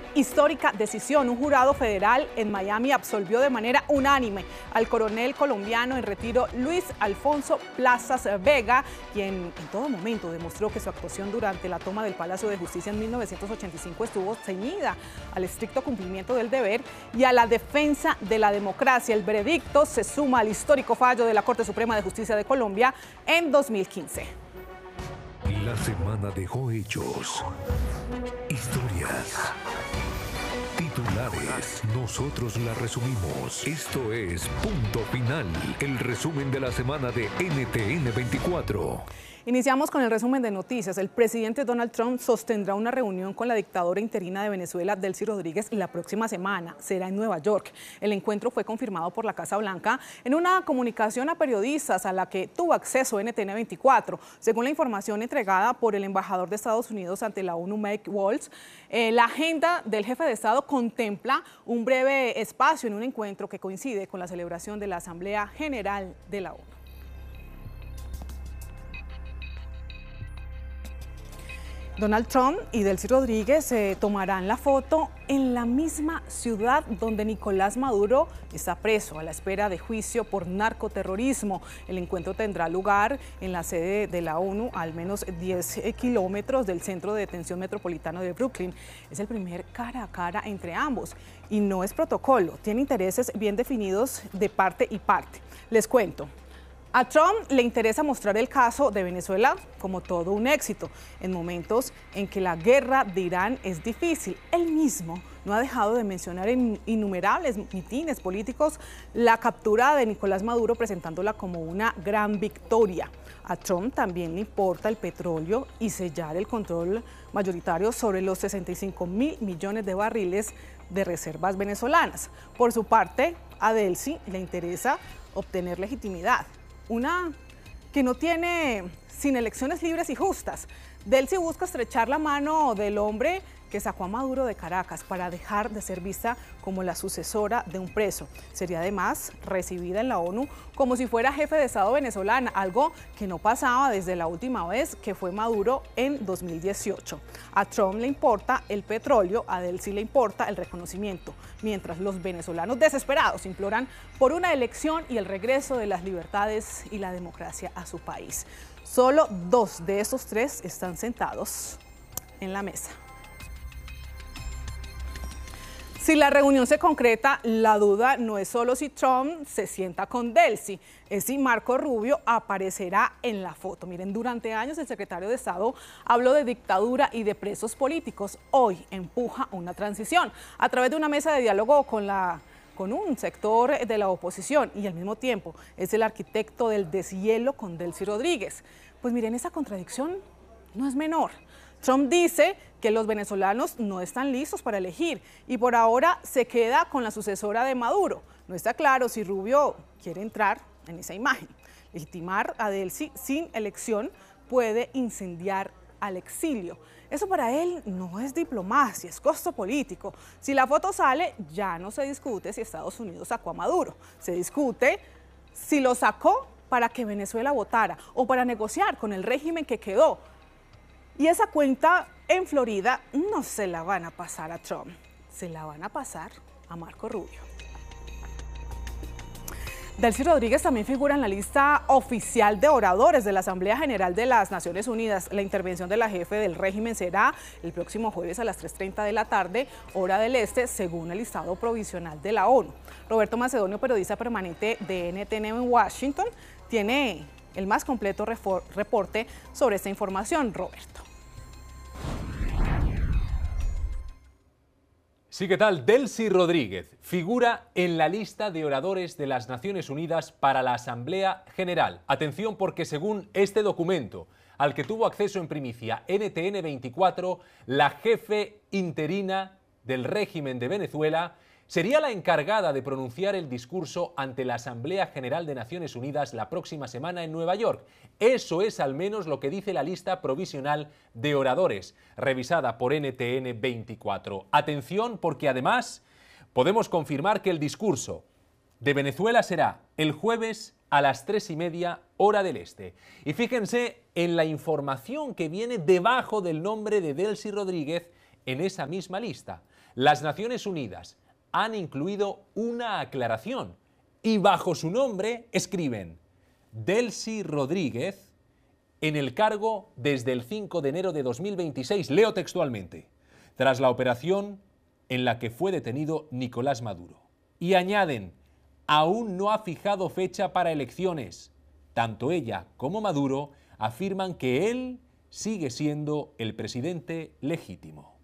histórica decisión. Un jurado federal en Miami absolvió de manera unánime al coronel colombiano en retiro Luis Alfonso Plazas Vega, quien en todo momento demostró que su actuación durante la toma del Palacio de Justicia en 1985 estuvo ceñida al estricto cumplimiento del deber y a la defensa de la democracia. El veredicto se suma al histórico fallo de la Corte Suprema de Justicia de Colombia en 2015. La semana dejó hechos, historias, titulares. Nosotros la resumimos. Esto es Punto Final, el resumen de la semana de NTN 24. Iniciamos con el resumen de noticias. El presidente Donald Trump sostendrá una reunión con la dictadora interina de Venezuela, Delcy Rodríguez, la próxima semana. Será en Nueva York. El encuentro fue confirmado por la Casa Blanca en una comunicación a periodistas a la que tuvo acceso NTN 24. Según la información entregada por el embajador de Estados Unidos ante la ONU, Mike Waltz, la agenda del jefe de Estado contempla un breve espacio en un encuentro que coincide con la celebración de la Asamblea General de la ONU. Donald Trump y Delcy Rodríguez se tomarán la foto en la misma ciudad donde Nicolás Maduro está preso a la espera de juicio por narcoterrorismo. El encuentro tendrá lugar en la sede de la ONU, a al menos 10 kilómetros del centro de detención metropolitano de Brooklyn. Es el primer cara a cara entre ambos y no es protocolo, tiene intereses bien definidos de parte y parte. Les cuento. A Trump le interesa mostrar el caso de Venezuela como todo un éxito, en momentos en que la guerra de Irán es difícil. Él mismo no ha dejado de mencionar en innumerables mitines políticos la captura de Nicolás Maduro, presentándola como una gran victoria. A Trump también le importa el petróleo y sellar el control mayoritario sobre los 65.000 millones de barriles de reservas venezolanas. Por su parte, a Delcy le interesa obtener legitimidad. Una que no tiene sin elecciones libres y justas. Delcy busca estrechar la mano del hombre que sacó a Maduro de Caracas para dejar de ser vista como la sucesora de un preso. Sería además recibida en la ONU como si fuera jefe de Estado venezolana, algo que no pasaba desde la última vez que fue Maduro en 2018. A Trump le importa el petróleo, a Delcy le importa el reconocimiento, mientras los venezolanos desesperados imploran por una elección y el regreso de las libertades y la democracia a su país. Solo 2 de esos 3 están sentados en la mesa. Si la reunión se concreta, la duda no es solo si Trump se sienta con Delcy, es si Marco Rubio aparecerá en la foto. Miren, durante años el secretario de Estado habló de dictadura y de presos políticos. Hoy empuja una transición a través de una mesa de diálogo con un sector de la oposición y al mismo tiempo es el arquitecto del deshielo con Delcy Rodríguez. Pues miren, esa contradicción no es menor. Trump dice que los venezolanos no están listos para elegir y por ahora se queda con la sucesora de Maduro. No está claro si Rubio quiere entrar en esa imagen. Legitimar a Delcy sin elección puede incendiar al exilio. Eso para él no es diplomacia, es costo político. Si la foto sale, ya no se discute si Estados Unidos sacó a Maduro. Se discute si lo sacó para que Venezuela votara o para negociar con el régimen que quedó. Y esa cuenta en Florida no se la van a pasar a Trump, se la van a pasar a Marco Rubio. Delcy Rodríguez también figura en la lista oficial de oradores de la Asamblea General de las Naciones Unidas. La intervención de la jefe del régimen será el próximo jueves a las 3:30 de la tarde, hora del este, según el listado provisional de la ONU. Roberto Macedonio, periodista permanente de NTN en Washington, tiene el más completo reporte sobre esta información. Roberto. Sí, ¿qué tal? Delcy Rodríguez figura en la lista de oradores de las Naciones Unidas para la Asamblea General. Atención, porque según este documento, al que tuvo acceso en primicia NTN 24, la jefe interina del régimen de Venezuela sería la encargada de pronunciar el discurso ante la Asamblea General de Naciones Unidas la próxima semana en Nueva York. Eso es al menos lo que dice la lista provisional de oradores, revisada por NTN 24. Atención, porque además podemos confirmar que el discurso de Venezuela será el jueves a las 3:30 hora del este. Y fíjense en la información que viene debajo del nombre de Delcy Rodríguez en esa misma lista. Las Naciones Unidas han incluido una aclaración y bajo su nombre escriben Delcy Rodríguez en el cargo desde el 5 de enero de 2026, leo textualmente, tras la operación en la que fue detenido Nicolás Maduro. Y añaden, aún no ha fijado fecha para elecciones. Tanto ella como Maduro afirman que él sigue siendo el presidente legítimo.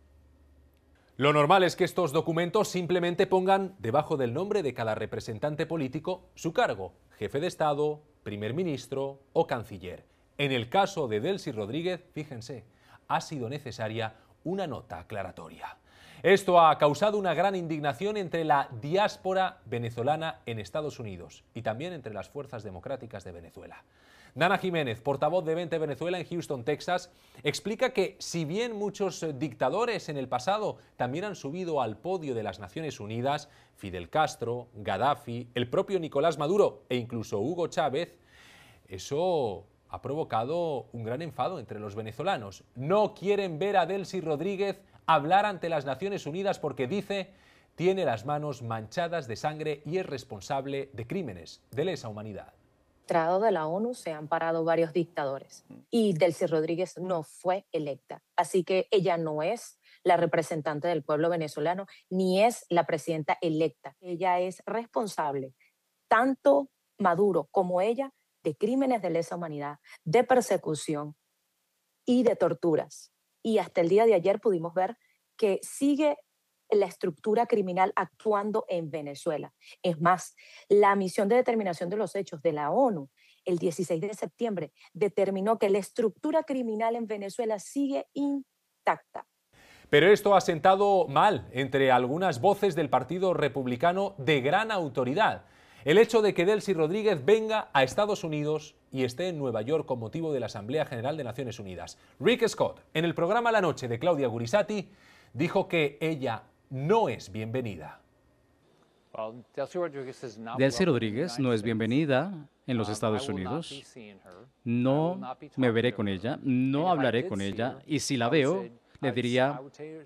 Lo normal es que estos documentos simplemente pongan debajo del nombre de cada representante político su cargo, jefe de Estado, primer ministro o canciller. En el caso de Delcy Rodríguez, fíjense, ha sido necesaria una nota aclaratoria. Esto ha causado una gran indignación entre la diáspora venezolana en Estados Unidos y también entre las fuerzas democráticas de Venezuela. Dana Jiménez, portavoz de Vente Venezuela en Houston, Texas, explica que si bien muchos dictadores en el pasado también han subido al podio de las Naciones Unidas, Fidel Castro, Gaddafi, el propio Nicolás Maduro e incluso Hugo Chávez, eso ha provocado un gran enfado entre los venezolanos. No quieren ver a Delcy Rodríguez hablar ante las Naciones Unidas porque, dice, tiene las manos manchadas de sangre y es responsable de crímenes de lesa humanidad. De la ONU se han parado varios dictadores y Delcy Rodríguez no fue electa. Así que ella no es la representante del pueblo venezolano ni es la presidenta electa. Ella es responsable, tanto Maduro como ella, de crímenes de lesa humanidad, de persecución y de torturas. Y hasta el día de ayer pudimos ver que sigue la estructura criminal actuando en Venezuela. Es más, la misión de determinación de los hechos de la ONU el 16 de septiembre determinó que la estructura criminal en Venezuela sigue intacta. Pero esto ha sentado mal entre algunas voces del Partido Republicano de gran autoridad. El hecho de que Delcy Rodríguez venga a Estados Unidos y esté en Nueva York con motivo de la Asamblea General de Naciones Unidas. Rick Scott, en el programa La Noche de Claudia Gurisati, dijo que ella no es bienvenida. Delcy Rodríguez no es bienvenida en los Estados Unidos. No me veré con ella, no hablaré con ella, y si la veo, le diría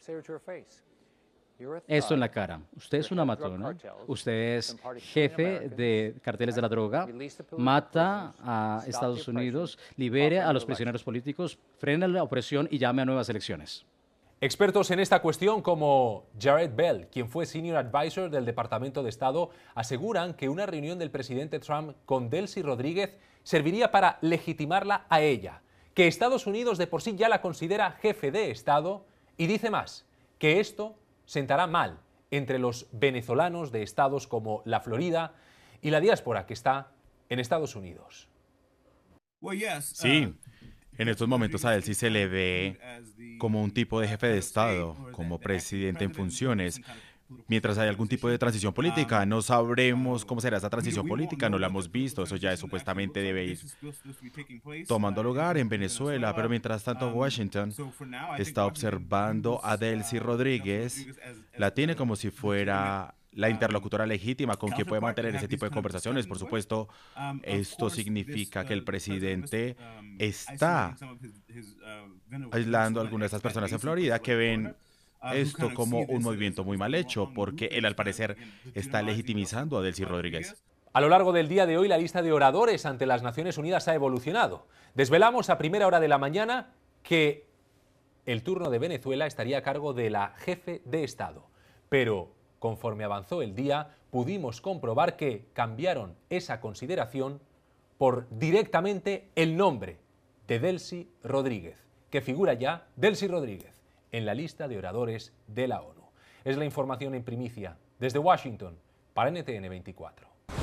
esto en la cara. Usted es una matona, usted es jefe de carteles de la droga, mata a Estados Unidos, libere a los prisioneros políticos, frene la opresión y llame a nuevas elecciones. Expertos en esta cuestión como Jared Bell, quien fue Senior Advisor del Departamento de Estado, aseguran que una reunión del presidente Trump con Delcy Rodríguez serviría para legitimarla a ella, que Estados Unidos de por sí ya la considera jefe de Estado y dice más, que esto sentará mal entre los venezolanos de estados como la Florida y la diáspora que está en Estados Unidos. Sí. En estos momentos a Delcy se le ve como un tipo de jefe de Estado, como presidente en funciones. Mientras hay algún tipo de transición política, no sabremos cómo será esa transición política, no la hemos visto, eso ya supuestamente debe ir tomando lugar en Venezuela, pero mientras tanto Washington está observando a Delcy Rodríguez, la tiene como si fuera la interlocutora legítima con quien puede mantener ese tipo de conversaciones. Por supuesto, esto significa que el presidente está aislando a algunas de esas personas en Florida que ven esto como un movimiento muy mal hecho, porque él al parecer está legitimizando a Delcy Rodríguez. A lo largo del día de hoy la lista de oradores ante las Naciones Unidas ha evolucionado. Desvelamos a primera hora de la mañana que el turno de Venezuela estaría a cargo de la jefe de Estado, pero conforme avanzó el día, pudimos comprobar que cambiaron esa consideración por directamente el nombre de Delcy Rodríguez, que figura ya Delcy Rodríguez en la lista de oradores de la ONU. Es la información en primicia desde Washington para NTN 24.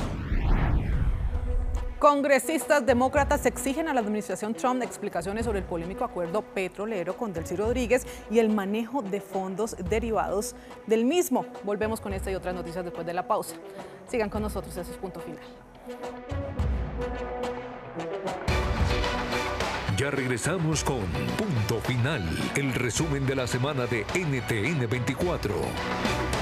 Congresistas demócratas exigen a la administración Trump explicaciones sobre el polémico acuerdo petrolero con Delcy Rodríguez y el manejo de fondos derivados del mismo. Volvemos con esta y otras noticias después de la pausa. Sigan con nosotros, eso es Punto Final. Ya regresamos con Punto Final, el resumen de la semana de NTN 24.